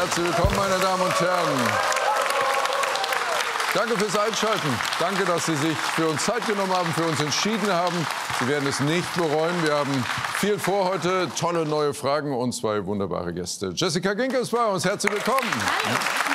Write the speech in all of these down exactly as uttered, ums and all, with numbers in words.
Herzlich willkommen, meine Damen und Herren. Danke fürs Einschalten. Danke, dass Sie sich für uns Zeit genommen haben, für uns entschieden haben. Sie werden es nicht bereuen. Wir haben viel vor heute, tolle neue Fragen und zwei wunderbare Gäste. Jessica Ginke ist bei uns. Herzlich willkommen. Hallo.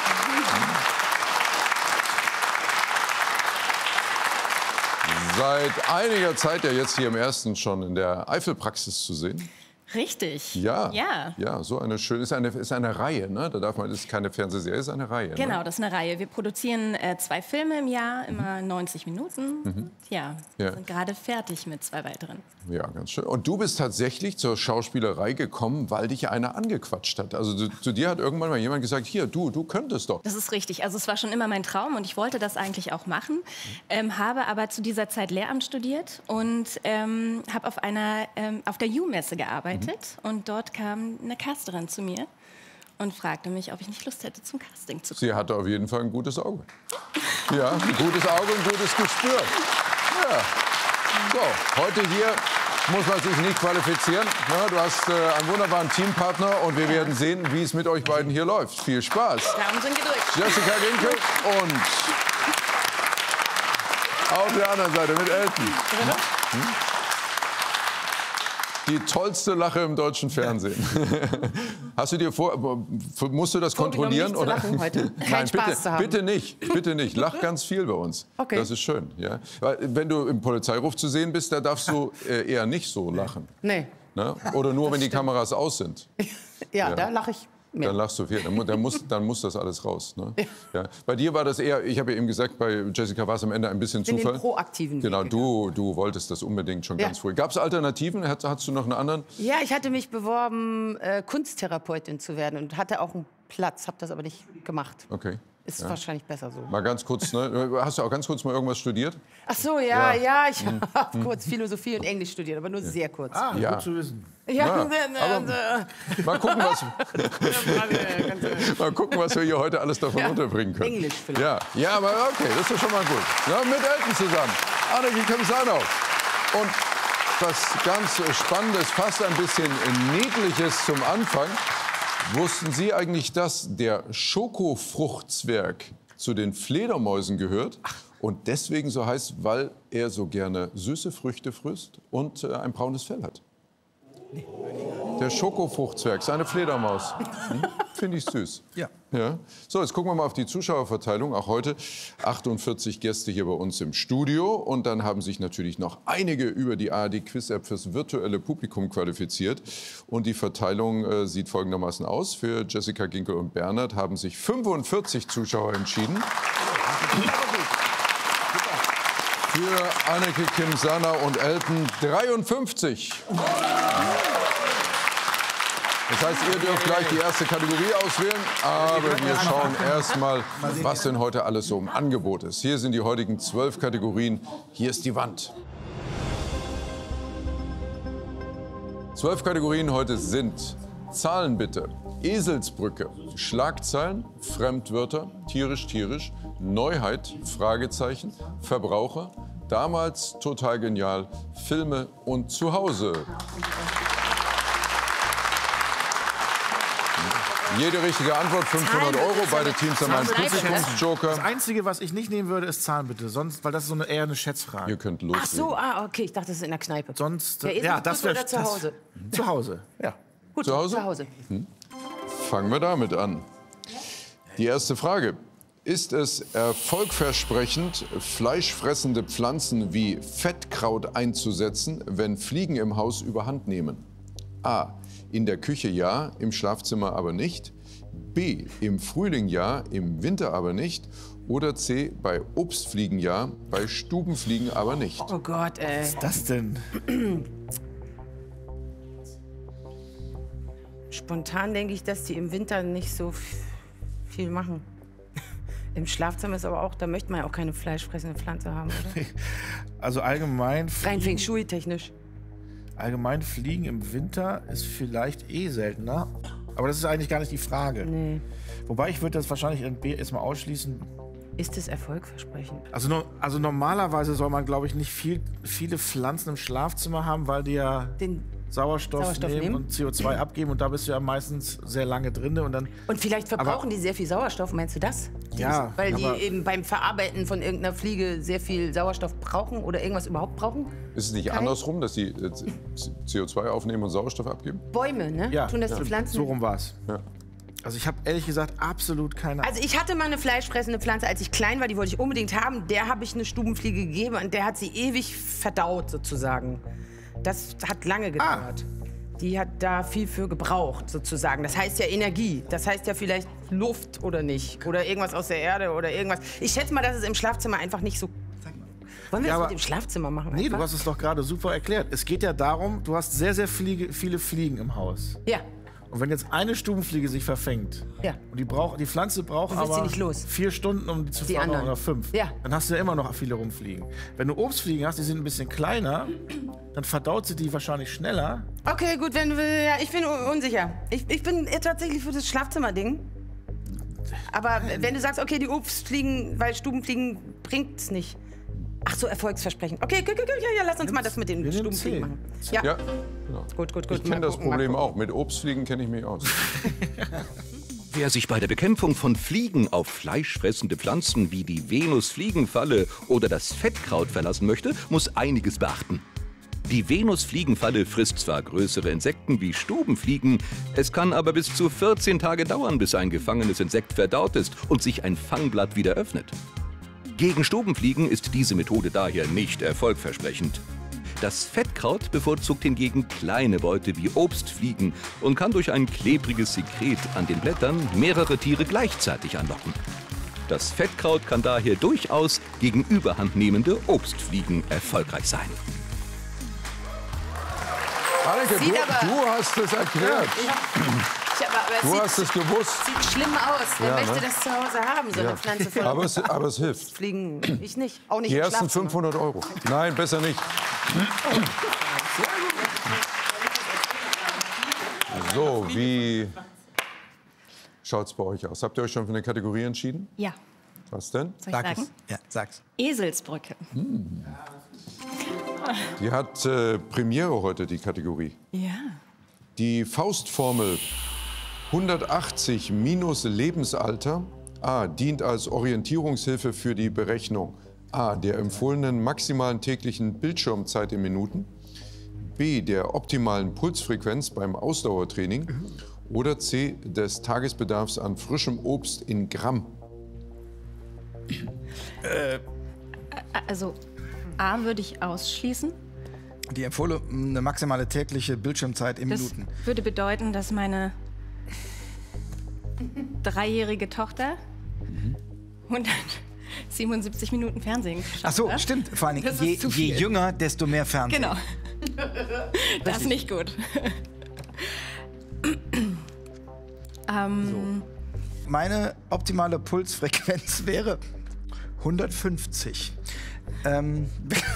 Seit einiger Zeit ja jetzt hier im Ersten schon in der Eifelpraxis zu sehen. Richtig. Ja, ja, ja, so eine schöne, ist eine, ist eine Reihe, ne? Da darf man, das ist keine Fernsehserie, ist eine Reihe. Genau, ne? das ist eine Reihe. Wir produzieren äh, zwei Filme im Jahr, immer neunzig Minuten. Mhm. Ja, Ja. wir sind gerade fertig mit zwei weiteren. Ja, ganz schön. Und du bist tatsächlich zur Schauspielerei gekommen, weil dich einer angequatscht hat. Also zu, zu dir hat irgendwann mal jemand gesagt, hier, du, du könntest doch. Das ist richtig. Also es war schon immer mein Traum und ich wollte das eigentlich auch machen, ähm, habe aber zu dieser Zeit Lehramt studiert und ähm, habe auf einer ähm, auf der U-Messe gearbeitet. Mhm. Und dort kam eine Casterin zu mir und fragte mich, ob ich nicht Lust hätte, zum Casting zu kommen. Sie hatte auf jeden Fall ein gutes Auge. Ja, ein gutes Auge, ein gutes Gespür. Ja. So, heute hier muss man sich nicht qualifizieren. Ja, du hast äh, einen wunderbaren Teampartner und wir werden sehen, wie es mit euch beiden hier läuft. Viel Spaß. Daumen sind gedrückt. Jessica Ginke und auf der anderen Seite mit Elton. Hm? Die tollste Lache im deutschen Fernsehen. Hast du dir vor, musst du das kontrollieren? Oder? Lachen heute. Kein Nein, Spaß bitte, zu haben. bitte nicht, bitte nicht. Lach ganz viel bei uns. Okay. Das ist schön. Ja? Weil, wenn du im Polizeiruf zu sehen bist, da darfst du äh, eher nicht so lachen. Nee. Ne? Oder nur, wenn die Kameras aus sind. Ja, Ja. da lache ich mehr. Dann lachst du viel. Dann, mu- dann, muss, dann muss das alles raus. Ne? Ja. Bei dir war das eher, ich habe ja eben gesagt, bei Jessica war es am Ende ein bisschen In den Zufall. proaktiven Genau, Weg du, du wolltest das unbedingt schon Ja. ganz früh. Gab es Alternativen? Hast, hast du noch einen anderen? Ja, ich hatte mich beworben, äh, Kunsttherapeutin zu werden und hatte auch einen Platz, habe das aber nicht gemacht. Okay. Ist Ja. wahrscheinlich besser so. Mal ganz kurz, ne? Hast du auch ganz kurz mal irgendwas studiert? Ach so, ja, Ja. ja, ich habe kurz Philosophie und Englisch studiert, aber nur sehr kurz. Ah, Ja. gut zu wissen. Ja, Ja, äh, aber- äh, Mal gucken, was, äh, mal gucken, was wir hier heute alles davon Ja. unterbringen können. Englisch vielleicht. Ja, ja, aber okay, das ist ja schon mal gut. Ja, mit Elton zusammen. Anneki Kemsanov. Und was ganz Spannendes, fast ein bisschen Niedliches zum Anfang. Wussten Sie eigentlich, dass der Schokofruchtzwerg zu den Fledermäusen gehört und deswegen so heißt, weil er so gerne süße Früchte frisst und äh, ein braunes Fell hat? Der Schokofruchtzwerg, seine Fledermaus. Hm? Finde ich süß. Ja. Ja. So, jetzt gucken wir mal auf die Zuschauerverteilung. Auch heute achtundvierzig Gäste hier bei uns im Studio. Und dann haben sich natürlich noch einige über die A R D Quiz App fürs virtuelle Publikum qualifiziert. Und die Verteilung äh, sieht folgendermaßen aus. Für Jessica Ginke und Bernhard haben sich fünfundvierzig Zuschauer entschieden. Für Anneke Kim-Sanna und Elton dreiundfünfzig. Das heißt, ihr dürft gleich die erste Kategorie auswählen, aber wir schauen erst mal, was denn heute alles so im Angebot ist. Hier sind die heutigen zwölf Kategorien. Hier ist die Wand. Zwölf Kategorien heute sind Zahlen bitte, Eselsbrücke, Schlagzeilen, Fremdwörter, tierisch, tierisch, Neuheit, Fragezeichen, Verbraucher, damals total genial, Filme und Zuhause. Jede richtige Antwort fünfhundert Euro. Beide Teams haben einen Publikumsjoker. Das Einzige, was ich nicht nehmen würde, ist Zahlen bitte. Sonst, weil das ist so eine, eher eine Schätzfrage. Ihr könnt Ach loslegen. so, ah, okay, ich dachte, das ist in der Kneipe. Sonst, Ja, äh, ja, das wäre oder zu Hause? Das, zu Hause, ja. Gut, Zu Hause? Zu Hause. Fangen wir damit an. Die erste Frage. Ist es erfolgversprechend, fleischfressende Pflanzen wie Fettkraut einzusetzen, wenn Fliegen im Haus überhand nehmen? A. In der Küche ja, im Schlafzimmer aber nicht. B. Im Frühling ja, im Winter aber nicht. Oder C. Bei Obstfliegen ja, bei Stubenfliegen aber nicht. Oh Gott, ey. Was ist das denn? Spontan denke ich, dass die im Winter nicht so f- viel machen. Im Schlafzimmer ist aber auch, da möchte man ja auch keine fleischfressende Pflanze haben, oder? Also allgemein, Rein Fliegen, Feng Shui technisch. allgemein Fliegen im Winter ist vielleicht eh seltener. Aber das ist eigentlich gar nicht die Frage. Nee. Wobei ich würde das wahrscheinlich in B erstmal ausschließen. Ist es erfolgversprechend? Also, no, also normalerweise soll man, glaube ich, nicht viel, viele Pflanzen im Schlafzimmer haben, weil die ja Den Sauerstoff, Sauerstoff nehmen, nehmen und C O zwei abgeben. Und da bist du ja meistens sehr lange drin. Und, dann, Und vielleicht verbrauchen aber, die sehr viel Sauerstoff, meinst du das? Die Ja, Weil die aber- eben beim Verarbeiten von irgendeiner Fliege sehr viel Sauerstoff brauchen oder irgendwas überhaupt brauchen? Ist es nicht Kai? andersrum, dass die äh, C O zwei aufnehmen und Sauerstoff abgeben? Bäume, ne? Ja, Tun das ja. die Pflanzen? So rum war es. Ja. Also ich habe ehrlich gesagt absolut keine Ahnung. Also ich hatte mal eine fleischfressende Pflanze, als ich klein war, die wollte ich unbedingt haben. Der habe ich eine Stubenfliege gegeben und der hat sie ewig verdaut sozusagen. Das hat lange gedauert. Die hat da viel für gebraucht sozusagen. Das heißt ja Energie. Das heißt ja vielleicht Luft oder nicht. Oder irgendwas aus der Erde oder irgendwas. Ich schätze mal, dass es im Schlafzimmer einfach nicht so... Wollen wir Ja, das aber- mit dem Schlafzimmer machen? Nee, einfach? du hast es doch gerade super erklärt. Es geht ja darum, du hast sehr, sehr Fliege, viele Fliegen im Haus. Ja. Und wenn jetzt eine Stubenfliege sich verfängt, Ja. und die, braucht, die Pflanze braucht Du willst sie aber nicht los. vier Stunden, um die zu Die verdauen, anderen. oder fünf, Ja. dann hast du ja immer noch viele rumfliegen. Wenn du Obstfliegen hast, die sind ein bisschen kleiner, dann verdaut sie die wahrscheinlich schneller. Okay, gut, wenn du... Ja, ich bin un- unsicher. Ich, ich bin eher tatsächlich für das Schlafzimmerding. Aber wenn du sagst, okay, die Obstfliegen, weil Stubenfliegen bringt's nicht. Ach so, erfolgsversprechend. Okay, gut, gut, gut, ja, ja, lass uns mal das mit den wir nehmen Stubenfliegen C. machen. Ja, Ja, genau. gut, gut, gut. Ich kenne Mal das gucken, mal Problem gucken. auch. Mit Obstfliegen kenne ich mich aus. Wer sich bei der Bekämpfung von Fliegen auf fleischfressende Pflanzen wie die Venusfliegenfalle oder das Fettkraut verlassen möchte, muss einiges beachten. Die Venusfliegenfalle frisst zwar größere Insekten wie Stubenfliegen, es kann aber bis zu vierzehn Tage dauern, bis ein gefangenes Insekt verdaut ist und sich ein Fangblatt wieder öffnet. Gegen Stubenfliegen ist diese Methode daher nicht erfolgversprechend. Das Fettkraut bevorzugt hingegen kleine Beute wie Obstfliegen und kann durch ein klebriges Sekret an den Blättern mehrere Tiere gleichzeitig anlocken. Das Fettkraut kann daher durchaus gegen überhandnehmende Obstfliegen erfolgreich sein. Anneke, du, Sieht aber- du hast es erklärt. Ich, aber, aber es Du sieht, hast es gewusst. sieht schlimm aus. Wer Ja, möchte ne? das zu Hause haben, so eine Pflanze voll Aber es, aber es hilft. Fliegen? Ich nicht. Auch nicht Die im ersten Schlafzimmer. fünfhundert Euro. Nein, besser nicht. So, wie schaut es bei euch aus? Habt ihr euch schon für eine Kategorie entschieden? Ja, Was denn? soll ich sagen? Ja, sag's. Eselsbrücke. Die hat äh, Premiere heute, die Kategorie. Ja. Die Faustformel hundertachtzig minus Lebensalter A dient als Orientierungshilfe für die Berechnung A der empfohlenen maximalen täglichen Bildschirmzeit in Minuten, B der optimalen Pulsfrequenz beim Ausdauertraining oder C des Tagesbedarfs an frischem Obst in Gramm. Also A würde ich ausschließen. Die empfohlene maximale tägliche Bildschirmzeit in Das Minuten. würde bedeuten, dass meine dreijährige Tochter hundertsiebenundsiebzig Minuten Fernsehen geschaut Ach so, hat. stimmt. Vor allem, Das ist je, zu je viel. jünger, desto mehr Fernsehen. Genau. Das ist nicht gut. ähm, Meine optimale Pulsfrequenz wäre hundertfünfzig. Ähm,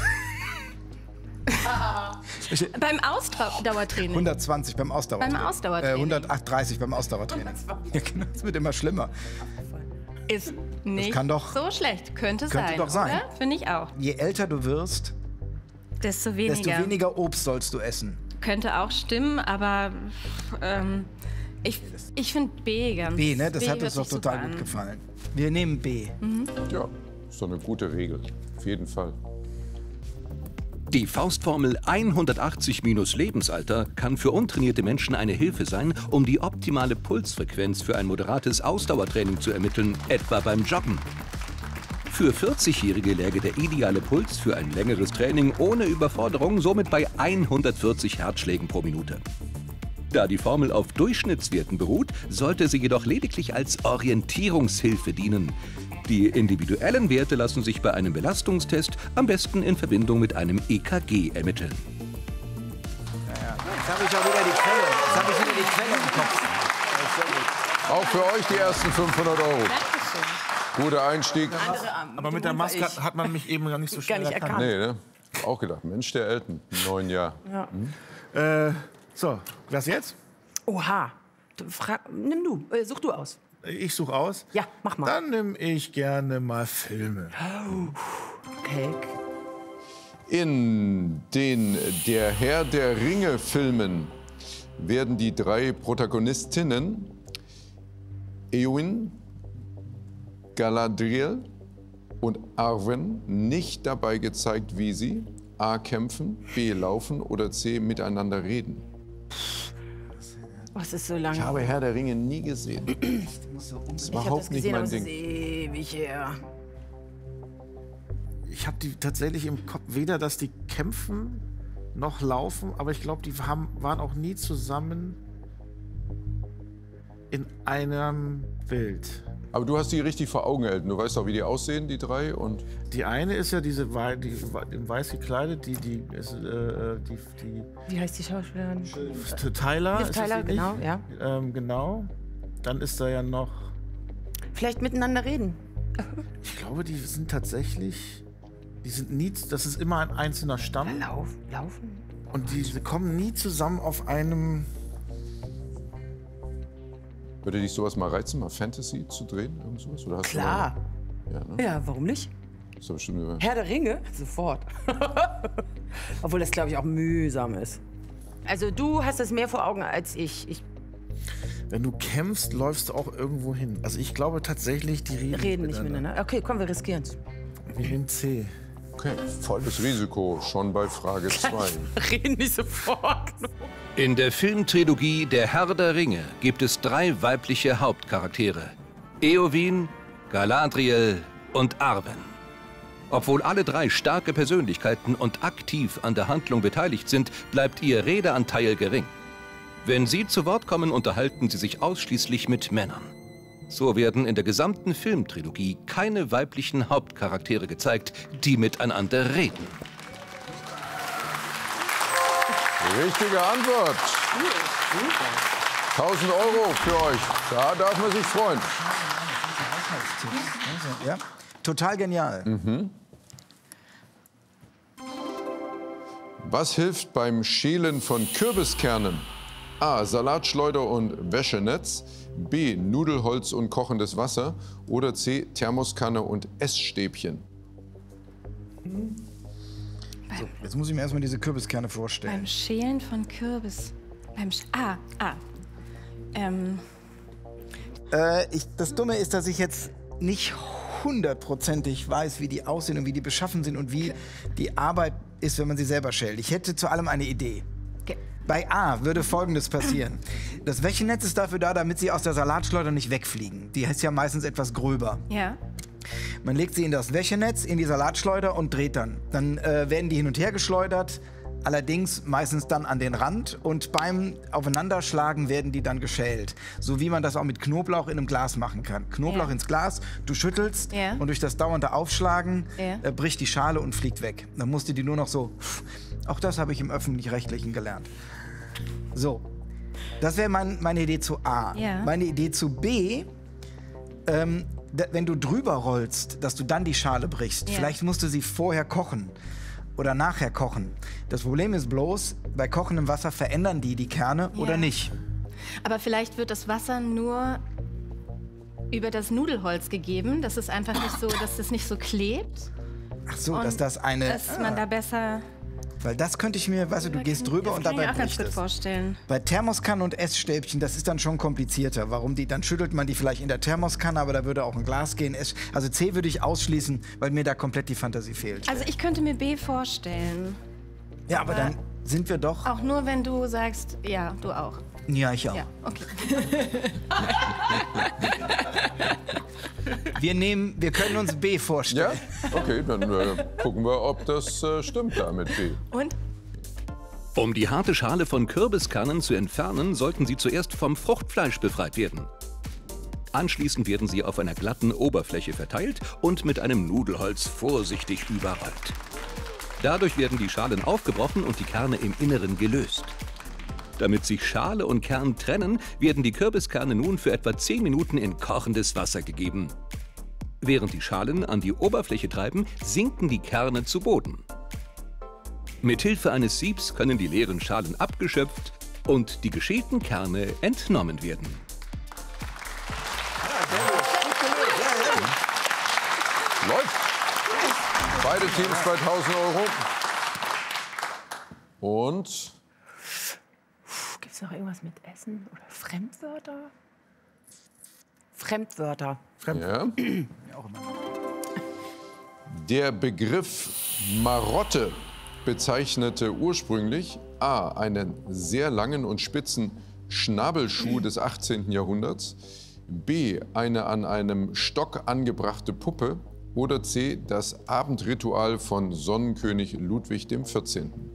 beim Ausdauertraining. hundertzwanzig beim Ausdauertraining. Beim Ausdauertraining. Äh, hundertachtunddreißig beim Ausdauertraining. Ja, genau. Es wird immer schlimmer. Ist nicht kann doch- so schlecht. Könnte, könnte sein. doch sein. oder? Finde ich auch. Je älter du wirst, Desto weniger. desto weniger Obst sollst du essen. Könnte auch stimmen, aber ähm, ich, ich finde B ganz. B, ne? Das B hat hört uns doch sich super total an. gut gefallen. Wir nehmen B. Ja, ist doch eine gute Regel. Auf jeden Fall. Die Faustformel hundertachtzig minus Lebensalter kann für untrainierte Menschen eine Hilfe sein, um die optimale Pulsfrequenz für ein moderates Ausdauertraining zu ermitteln, etwa beim Joggen. Für vierzigjährige läge der ideale Puls für ein längeres Training ohne Überforderung somit bei hundertvierzig Herzschlägen pro Minute. Da die Formel auf Durchschnittswerten beruht, sollte sie jedoch lediglich als Orientierungshilfe dienen. Die individuellen Werte lassen sich bei einem Belastungstest am besten in Verbindung mit einem E K G ermitteln. Jetzt habe ich auch wieder die Quelle. Jetzt habe ich wieder die Quelle im Kopf. Auch für euch die ersten fünfhundert Euro. Dankeschön. Guter Einstieg. Aber mit der Maske hat, hat man mich eben gar nicht so schnell nicht erkannt. Nee, ne? Auch gedacht. Mensch, der Elton, im neuen Jahr. Äh, so, was jetzt? Oha. Du, fra- nimm du. Äh, such du aus. Ich suche aus. Ja, mach mal. Dann nehme ich gerne mal Filme. Okay. In den Der Herr der Ringe-Filmen werden die drei Protagonistinnen Éowyn, Galadriel und Arwen nicht dabei gezeigt, wie sie A. kämpfen, B. laufen oder C. miteinander reden. Oh, es ist so lange. Ich habe Herr der Ringe nie gesehen. muss so Das ist Ich habe überhaupt das nicht gesehen, aber mein es ist Ding. ewig her. Ich habe die tatsächlich im Kopf, weder, dass die kämpfen noch laufen, aber ich glaube, die haben, waren auch nie zusammen in einem Bild. Aber du hast die richtig vor Augen, Elton. Du weißt auch, wie die aussehen, die drei. Und Die eine ist ja diese wei- die, in weiß gekleidet, die, die, ist, äh, die, die Wie heißt die Schauspielerin? T- Tyler. Liv ist das Tyler, die nicht? genau, ja. Ähm, genau. Dann ist da ja noch, Vielleicht miteinander reden. ich glaube, die sind tatsächlich, die sind nie, das ist immer ein einzelner Stamm. Lauf, laufen. Und die kommen nie zusammen auf einem. würde dich sowas mal reizen, mal Fantasy zu drehen? Irgend sowas? Oder hast Klar. Du mal, ja, ne? Ja, warum nicht? Das ist doch bestimmt über. Herr der Ringe? Sofort. Obwohl das, glaube ich, auch mühsam ist. Also du hast das mehr vor Augen als ich. Ich Wenn du kämpfst, läufst du auch irgendwo hin. Also ich glaube tatsächlich, die reden, rede nicht miteinander. Okay, komm, wir riskieren es. Wir nehmen C. Okay, volles Risiko schon bei Frage zwei. Reden nicht sofort. In der Filmtrilogie Der Herr der Ringe gibt es drei weibliche Hauptcharaktere. Éowyn, Galadriel und Arwen. Obwohl alle drei starke Persönlichkeiten und aktiv an der Handlung beteiligt sind, bleibt ihr Redeanteil gering. Wenn sie zu Wort kommen, unterhalten sie sich ausschließlich mit Männern. So werden in der gesamten Filmtrilogie keine weiblichen Hauptcharaktere gezeigt, die miteinander reden. Richtige Antwort. tausend Euro für euch. Da darf man sich freuen. Ja? Total genial. Was hilft beim Schälen von Kürbiskernen? A. Salatschleuder und Wäschenetz. B. Nudelholz und kochendes Wasser. Oder C. Thermoskanne und Essstäbchen. Jetzt muss ich mir erstmal diese Kürbiskerne vorstellen. Beim Schälen von Kürbis. Beim Sch ah, ah. Ähm, Äh, ich, das Dumme ist, dass ich jetzt nicht hundertprozentig weiß, wie die aussehen und wie die beschaffen sind und wie die Arbeit ist, wenn man sie selber schält. Ich hätte zu allem eine Idee. ge- Bei A würde Folgendes passieren. Das Wäschenetz ist dafür da, damit sie aus der Salatschleuder nicht wegfliegen. Die ist ja meistens etwas gröber. ja. Man legt sie in das Wäschenetz, in die Salatschleuder und dreht dann. Dann äh, werden die hin und her geschleudert, allerdings meistens dann an den Rand. Und beim Aufeinanderschlagen werden die dann geschält. So wie man das auch mit Knoblauch in einem Glas machen kann. Knoblauch Ja. ins Glas, du schüttelst Ja. und durch das dauernde Aufschlagen Ja. äh, bricht die Schale und fliegt weg. Dann musst du die nur noch so... Auch das habe ich im Öffentlich-Rechtlichen gelernt. So, das wäre mein, meine Idee zu A. Ja. Meine Idee zu B... Ähm, d- wenn du drüber rollst, dass du dann die Schale brichst, Ja. vielleicht musst du sie vorher kochen oder nachher kochen. Das Problem ist bloß, bei kochendem Wasser verändern die die Kerne Ja. oder nicht. Aber vielleicht wird das Wasser nur über das Nudelholz gegeben. Das ist einfach nicht so, dass das nicht so klebt. Ach so, Und dass das eine... Dass man da besser... Weil das könnte ich mir, weißt du, du gehst drüber das und kann ich dabei mir auch ganz bricht gut es. vorstellen. Bei Thermoskannen und Essstäbchen, das ist dann schon komplizierter. Warum die, dann schüttelt man die vielleicht in der Thermoskanne, aber da würde auch ein Glas gehen. Ess- Also C würde ich ausschließen, weil mir da komplett die Fantasie fehlt. Also ich könnte mir B vorstellen. Ja, aber dann sind wir doch... Auch nur, wenn du sagst, ja, du auch. Ja, ich auch. Ja, okay. Wir nehmen, wir können uns B Ja? vorstellen. Okay, dann äh, gucken wir, ob das äh, stimmt da mit B. Und? Um die harte Schale von Kürbiskernen zu entfernen, sollten sie zuerst vom Fruchtfleisch befreit werden. Anschließend werden sie auf einer glatten Oberfläche verteilt und mit einem Nudelholz vorsichtig überrollt. Dadurch werden die Schalen aufgebrochen und die Kerne im Inneren gelöst. Damit sich Schale und Kern trennen, werden die Kürbiskerne nun für etwa zehn Minuten in kochendes Wasser gegeben. Während die Schalen an die Oberfläche treiben, sinken die Kerne zu Boden. Mithilfe eines Siebs können die leeren Schalen abgeschöpft und die geschälten Kerne entnommen werden. Läuft. Beide Teams bei tausend Euro. Und Gibt es noch irgendwas mit Essen oder Fremdwörter? Fremdwörter. ja. Der Begriff Marotte bezeichnete ursprünglich a. einen sehr langen und spitzen Schnabelschuh des achtzehnten Jahrhunderts, b. eine an einem Stock angebrachte Puppe oder c. das Abendritual von Sonnenkönig Ludwig dem vierzehnten.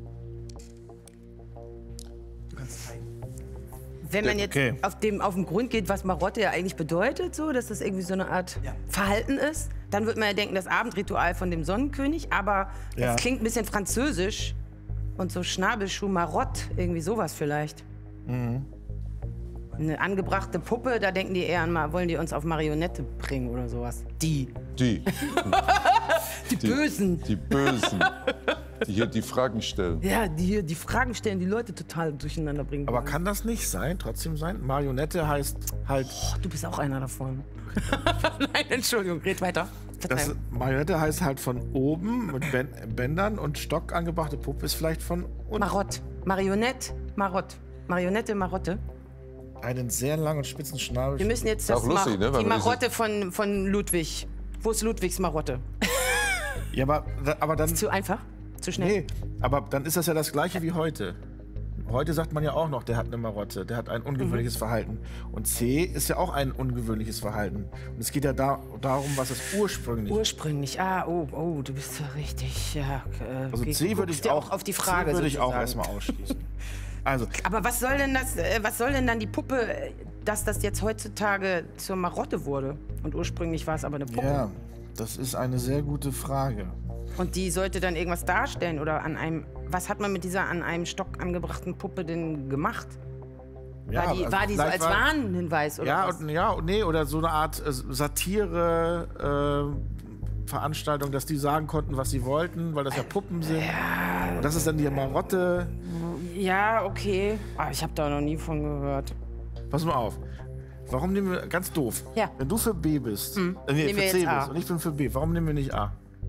Wenn man jetzt Okay. auf, dem, auf den Grund geht, was Marotte ja eigentlich bedeutet, so, dass das irgendwie so eine Art Ja. Verhalten ist, dann würde man ja denken, das Abendritual von dem Sonnenkönig, aber Ja. das klingt ein bisschen französisch und so Schnabelschuh, Marotte, irgendwie sowas vielleicht. Mhm. Eine angebrachte Puppe, da denken die eher an, mal, wollen die uns auf Marionette bringen oder sowas. Die, Die, die Bösen. die Bösen, die hier die Fragen stellen. Ja, die hier die Fragen stellen, die Leute total durcheinander bringen. Aber kann das nicht sein, trotzdem sein? Marionette heißt halt, Oh, du bist auch einer davon. Nein, Entschuldigung, red weiter. das, Verzeihung. Marionette heißt halt von oben mit Bän- Bändern und Stock angebrachte Puppe ist vielleicht von unten. Marott. Marionette, Marott. Marionette, Marotte. Einen sehr langen und spitzen Schnabel. Wir müssen jetzt Ist das auch lustig, Mar- ne, weil die man diese- Marotte von, von Ludwig. Wo ist Ludwigs Marotte? Ja, aber, aber dann. Zu einfach? Zu schnell? Nee, aber dann ist das ja das gleiche wie heute. Heute sagt man ja auch noch, der hat eine Marotte, der hat ein ungewöhnliches Mhm. Verhalten. Und C ist ja auch ein ungewöhnliches Verhalten. Und es geht ja da, darum, was es ursprünglich ist. Ursprünglich. Ah, oh, oh, du bist ja richtig. Ja, äh, Also geh- C würde guckst ich dir auch, auf die Frage. C würde ich auch sozusagen. erstmal ausschließen. Also, Aber was soll denn das, äh, was soll denn dann die Puppe, äh, dass das jetzt heutzutage zur Marotte wurde? Und ursprünglich war es aber eine Puppe. ja, das ist eine sehr gute Frage. Und die sollte dann irgendwas darstellen oder an einem. Was hat man mit dieser an einem Stock angebrachten Puppe denn gemacht? Ja, war die, also war die so vielleicht als war- Warnhinweis oder Ja, was? und, ja, und nee, oder so eine Art äh, Satire. Äh, Veranstaltung, dass die sagen konnten, was sie wollten, weil das ja Puppen sind. Und das ist dann die Marotte. Ja, okay. Aber ich habe da noch nie von gehört. Pass mal auf. Warum nehmen wir, ganz doof, Ja. wenn du für B bist, äh, nee, Nehmen für wir C jetzt A. bist und ich bin für B, warum nehmen wir nicht A?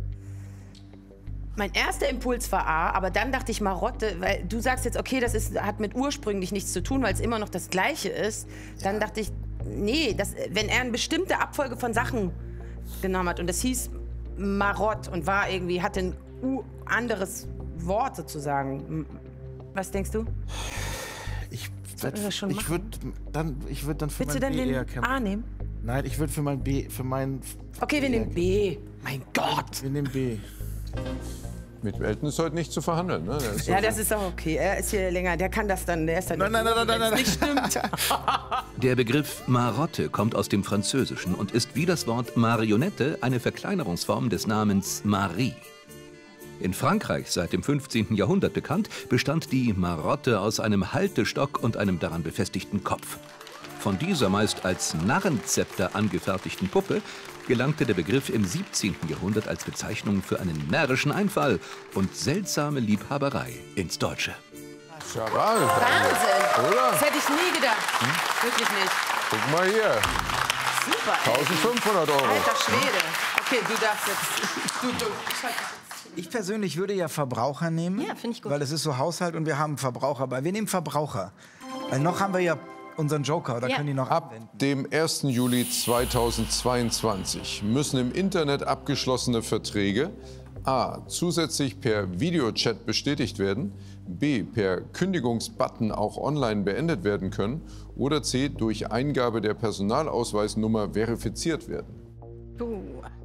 Mein erster Impuls war A, aber dann dachte ich Marotte, weil du sagst jetzt, okay, das ist, hat mit ursprünglich nichts zu tun, weil es immer noch das Gleiche ist. Dann dachte ich, nee, das, wenn er eine bestimmte Abfolge von Sachen genommen hat und das hieß Marott und war irgendwie, hatte ein U anderes Wort sozusagen. M- Was denkst du? Ich Sollten wir das schon ich machen? würde dann, ich würd dann für Willst du mein dann B eher den kämpfen. A nehmen? Nein, ich würde für mein B, für mein... Okay, wir nehmen B. Mein Gott. Wir nehmen B. Mit Elton ist heute nicht zu verhandeln. Ne? Der ist Ja, so- das ist auch okay. Er ist hier länger, der kann das dann, der ist dann... Nein, nein, nein, nein, nein, nein. Nicht stimmt. Der Begriff Marotte kommt aus dem Französischen und ist wie das Wort Marionette eine Verkleinerungsform des Namens Marie. In Frankreich seit dem fünfzehnten Jahrhundert bekannt, bestand die Marotte aus einem Haltestock und einem daran befestigten Kopf. Von dieser meist als Narrenzepter angefertigten Puppe gelangte der Begriff im siebzehnten Jahrhundert als Bezeichnung für einen närrischen Einfall und seltsame Liebhaberei ins Deutsche. Charal. Wahnsinn. Oder? Das hätte ich nie gedacht. Wirklich nicht. Guck mal hier. Super, ey. eintausendfünfhundert Euro. Alter Schwede. Okay, du darfst jetzt. Du, du. Ich persönlich würde ja Verbraucher nehmen. Ja, finde ich gut. Weil es ist so Haushalt und wir haben Verbraucher. Aber wir nehmen Verbraucher. Weil noch haben wir ja unseren Joker. Oder Ja. können die noch Ab dem ersten Juli zweitausendzweiundzwanzig müssen im Internet abgeschlossene Verträge a. zusätzlich per Videochat bestätigt werden, b. per Kündigungsbutton auch online beendet werden können oder c. durch Eingabe der Personalausweisnummer verifiziert werden. Du.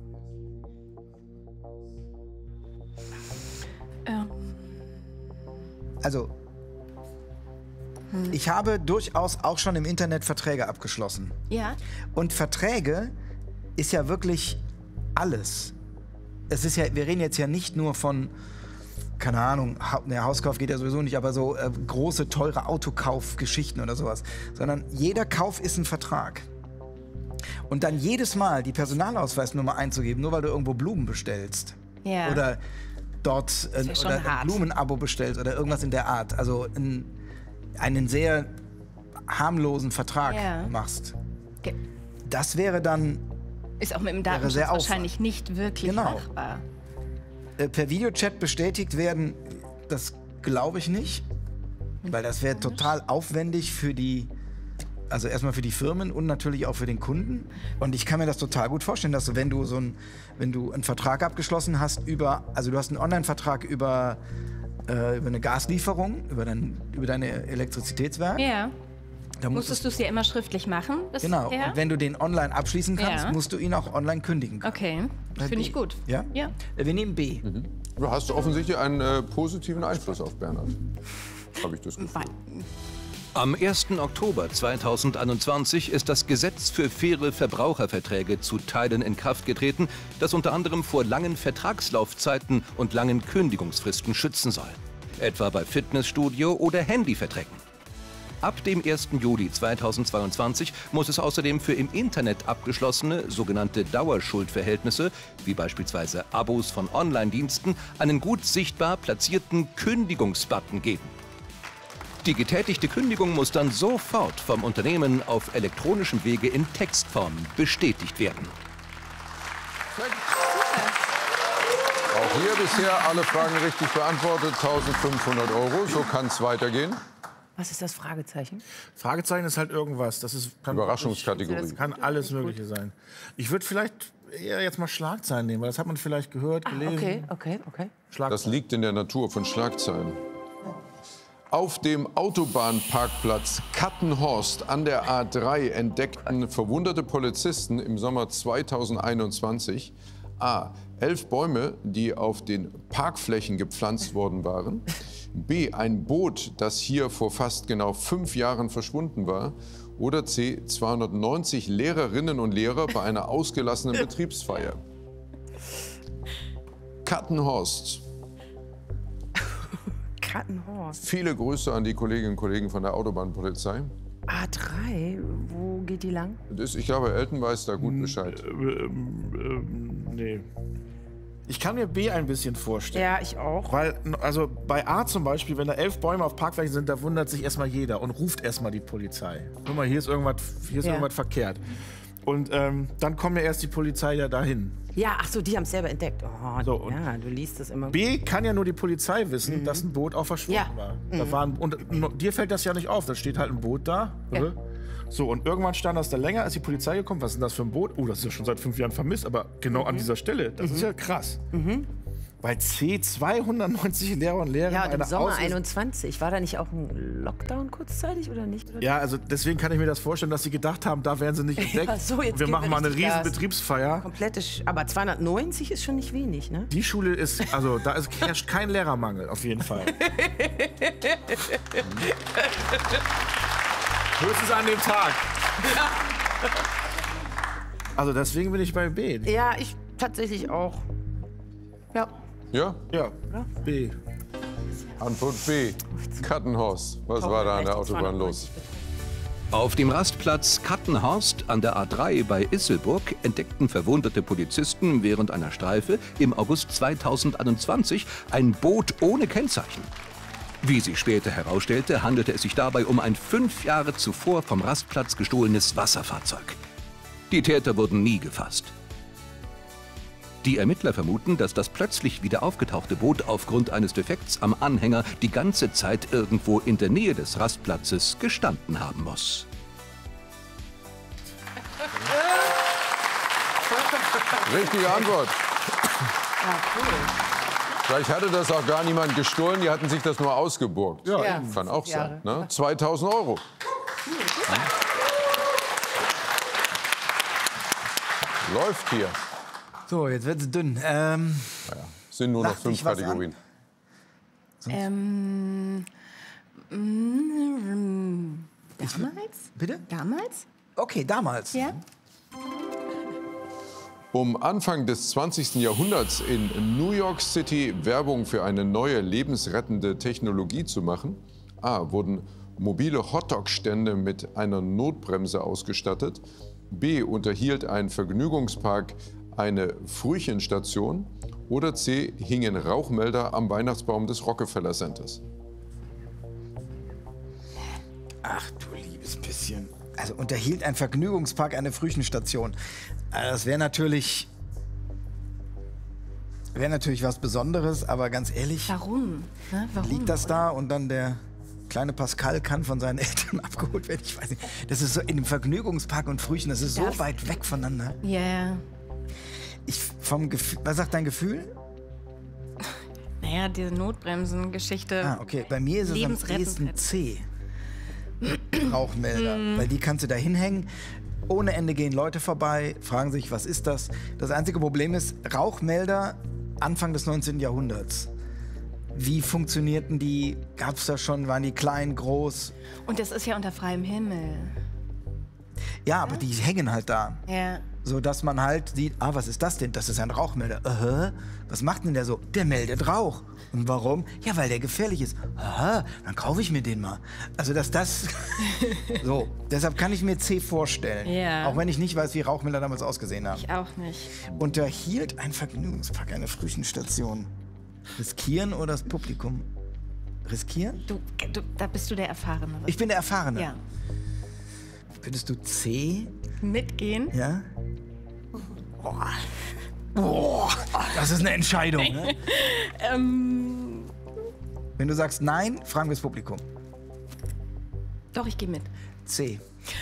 Ähm, Also, ich habe durchaus auch schon im Internet Verträge abgeschlossen. ja. Und Verträge ist ja wirklich alles. Es ist ja, wir reden jetzt ja nicht nur von, keine Ahnung, Ha- ne, Hauskauf geht ja sowieso nicht, aber so äh, große, teure Autokaufgeschichten oder sowas. Sondern jeder Kauf ist ein Vertrag. Und dann jedes Mal die Personalausweisnummer einzugeben, nur weil du irgendwo Blumen bestellst. Ja. Oder dort äh, ja schon oder ein hart. Blumenabo bestellst oder irgendwas in der Art. Also ein, einen sehr harmlosen Vertrag Ja. machst. Ge- Das wäre dann Ist auch mit dem Wäre Datenschutz sehr Aufwand. wahrscheinlich nicht wirklich Genau. machbar. äh, per Videochat bestätigt werden. Das glaube ich nicht. Weil das wäre total aufwendig für die, also erstmal für die Firmen und natürlich auch für den Kunden. Und ich kann mir das total gut vorstellen, dass du, wenn du so ein, wenn du einen Vertrag abgeschlossen hast über, also du hast einen Online-Vertrag über, äh, über eine Gaslieferung, über dein, über deine Elektrizitätswerk. Ja. Da Musstest du es ja immer schriftlich machen bisher? Genau. Und wenn du den online abschließen kannst, Ja. musst du ihn auch online kündigen können. Okay, das finde ich gut. Ja? Ja. Äh, Wir nehmen B. Mhm. Du hast offensichtlich einen äh, positiven Einfluss auf Bernhard. Habe ich das Gefühl. Am ersten Oktober zweitausendeinundzwanzig ist das Gesetz für faire Verbraucherverträge zu Teilen in Kraft getreten, das unter anderem vor langen Vertragslaufzeiten und langen Kündigungsfristen schützen soll. Etwa bei Fitnessstudio- oder Handyverträgen. Ab dem ersten Juli zweitausendzweiundzwanzig muss es außerdem für im Internet abgeschlossene sogenannte Dauerschuldverhältnisse, wie beispielsweise Abos von Online-Diensten, einen gut sichtbar platzierten Kündigungsbutton geben. Die getätigte Kündigung muss dann sofort vom Unternehmen auf elektronischem Wege in Textform bestätigt werden. Auch hier bisher alle Fragen richtig beantwortet. eintausendfünfhundert Euro, so kann es weitergehen. Was ist das Fragezeichen? Fragezeichen ist halt irgendwas. Das ist, kann Überraschungskategorie. Kann alles Mögliche sein. Ich würde vielleicht eher jetzt mal Schlagzeilen nehmen, weil das hat man vielleicht gehört, gelesen. Okay, okay, okay. Das liegt in der Natur von Schlagzeilen. Auf dem Autobahnparkplatz Kattenhorst an der A drei entdeckten verwunderte Polizisten im Sommer zweitausendeinundzwanzig a. elf Bäume, die auf den Parkflächen gepflanzt worden waren, b. ein Boot, das hier vor fast genau fünf Jahren verschwunden war, oder c. zweihundertneunzig Lehrerinnen und Lehrer bei einer ausgelassenen Betriebsfeier. Kattenhorst. Kattenhorst. Viele Grüße an die Kolleginnen und Kollegen von der Autobahnpolizei. A drei, wo geht die lang? Das, ich glaube, Elton weiß da gut Bescheid. Ähm, ähm, nee. Ich kann mir B ein bisschen vorstellen. Ja, ich auch. Weil, also bei A zum Beispiel, wenn da elf Bäume auf Parkflächen sind, da wundert sich erstmal jeder und ruft erstmal die Polizei. Guck mal, hier ist irgendwas, hier ist Ja. irgendwas verkehrt. Und ähm, dann kommt ja erst die Polizei ja dahin. Ja, ach so, die haben es selber entdeckt. Oh, So, und ja, du liest das immer. B kann ja nur die Polizei wissen, dass ein Boot auch verschwunden Ja. war. Da waren und no- dir fällt das ja nicht auf, da steht halt ein Boot da. Ja. Oder? So, und irgendwann stand das da länger, als die Polizei gekommen. Was ist denn das für ein Boot? Oh, das ist ja schon seit fünf Jahren vermisst, aber genau an dieser Stelle. Das ist ja krass. Weil C zweihundertneunzig Lehrer und Lehrerinnen Ja, und im eine Sommer Ausges- einundzwanzig. War da nicht auch ein Lockdown kurzzeitig oder nicht? Oder? Ja, also deswegen kann ich mir das vorstellen, dass sie gedacht haben, da werden sie nicht entdeckt. Ja, so, jetzt wir geben machen wir mal eine richtig riesen Gas. Betriebsfeier. Komplette, Sch- aber zweihundertneunzig ist schon nicht wenig, ne? Die Schule ist, also da ist, herrscht kein Lehrermangel, auf jeden Fall. Höchstens an dem Tag. Also deswegen bin ich bei B. Ja, ich tatsächlich auch. Ja. Ja, Ja, B. Antwort B. Kattenhorst. Was war da an der Autobahn los? Auf dem Rastplatz Kattenhorst an der A drei bei Isselburg entdeckten verwundete Polizisten während einer Streife im August zweitausendeinundzwanzig ein Boot ohne Kennzeichen. Wie sich später herausstellte, handelte es sich dabei um ein fünf Jahre zuvor vom Rastplatz gestohlenes Wasserfahrzeug. Die Täter wurden nie gefasst. Die Ermittler vermuten, dass das plötzlich wieder aufgetauchte Boot aufgrund eines Defekts am Anhänger die ganze Zeit irgendwo in der Nähe des Rastplatzes gestanden haben muss. Richtige Antwort. Vielleicht hatte das auch gar niemand gestohlen, die hatten sich das nur ausgeborgt. Ja, Ja. Kann auch Jahre. sein. Ne? zweitausend Euro. Läuft hier. So, jetzt wird's dünn. Ähm, Sind nur noch Lacht fünf dich was an? Kategorien. Ähm, mm, damals? bitte? Damals? Okay, damals. Ja. Um Anfang des zwanzigsten Jahrhunderts in New York City Werbung für eine neue lebensrettende Technologie zu machen, A. wurden mobile Hotdog-Stände mit einer Notbremse ausgestattet, B. unterhielt ein Vergnügungspark eine Frühchenstation oder C. hingen Rauchmelder am Weihnachtsbaum des Rockefeller Centers. Ach du liebes bisschen. Also unterhielt ein Vergnügungspark eine Frühchenstation. Also das wäre natürlich... Wäre natürlich was Besonderes, aber ganz ehrlich, Warum? Ne? Warum? liegt das da und dann der kleine Pascal kann von seinen Eltern abgeholt werden? Ich weiß nicht. Das ist so in dem Vergnügungspark und Frühchen, das ist so Das- weit weg voneinander. Ja. Yeah. Ich vom Gefühl, was sagt dein Gefühl? Naja, diese Notbremsen-Geschichte. Ah, okay. Bei mir ist es am Lebensrettend. ehesten C. Rauchmelder. Weil die kannst du da hinhängen. Ohne Ende gehen Leute vorbei, fragen sich, was ist das? Das einzige Problem ist, Rauchmelder Anfang des neunzehnten Jahrhunderts. Wie funktionierten die? Gab es da schon? Waren die klein, groß? Und das ist ja unter freiem Himmel. Ja, aber die hängen halt da. Ja. So dass man halt sieht, ah, was ist das denn? Das ist ein Rauchmelder. Aha, was macht denn der so? Der meldet Rauch. Und warum? Ja, weil der gefährlich ist. Aha, dann kaufe ich mir den mal. Also, dass das... so, deshalb kann ich mir C vorstellen. Ja. Auch wenn ich nicht weiß, wie Rauchmelder damals ausgesehen haben. Ich auch nicht. Unterhielt ein Vergnügungspark eine Frühchenstation? Riskieren oder das Publikum? Riskieren? Du, du, da bist du der Erfahrene. Ich bin der Erfahrene. Ja. Findest du C? Mitgehen? Ja? Boah. Boah, das ist eine Entscheidung, ne? Ähm, Wenn du sagst nein, fragen wir das Publikum. doch, ich gehe mit. C.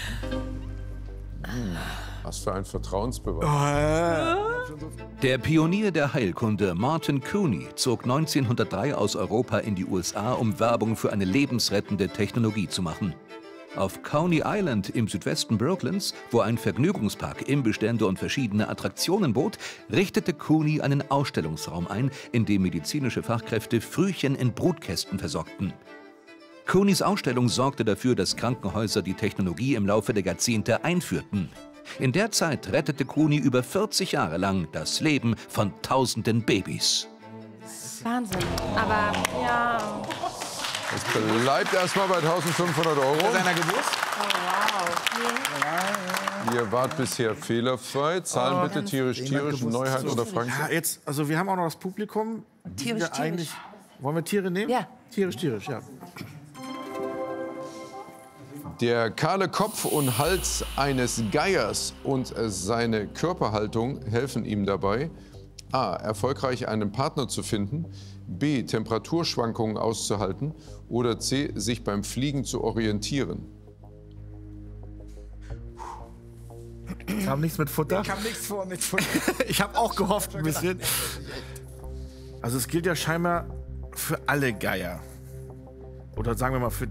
Was für ein Vertrauensbeweis. Der Pionier der Heilkunde Martin Cooney zog neunzehnhundertdrei aus Europa in die U S A, um Werbung für eine lebensrettende Technologie zu machen. Auf Coney Island im Südwesten Brooklyns, wo ein Vergnügungspark Imbestände und verschiedene Attraktionen bot, richtete Cooney einen Ausstellungsraum ein, in dem medizinische Fachkräfte Frühchen in Brutkästen versorgten. Cooneys Ausstellung sorgte dafür, dass Krankenhäuser die Technologie im Laufe der Jahrzehnte einführten. In der Zeit rettete Cooney über vierzig Jahre lang das Leben von tausenden Babys. Wahnsinn. Aber ja. Es bleibt erstmal bei eintausendfünfhundert Euro. Seiner Geburt? Ihr wart bisher fehlerfrei. Zahlen bitte tierisch, tierisch, Neuheit oder Ja, Frankfurt. jetzt, also wir haben auch noch das Publikum. Die Tierisch, wir eigentlich- Wollen wir Tiere nehmen? Ja. Tierisch, tierisch, ja. Der kahle Kopf und Hals eines Geiers und seine Körperhaltung helfen ihm dabei, a. erfolgreich einen Partner zu finden, b. Temperaturschwankungen auszuhalten oder c. sich beim Fliegen zu orientieren. Kam nichts mit Futter. Kam nichts vor mit Futter. Ich habe auch gehofft ein bisschen. Also es gilt ja scheinbar für alle Geier. Oder sagen wir mal für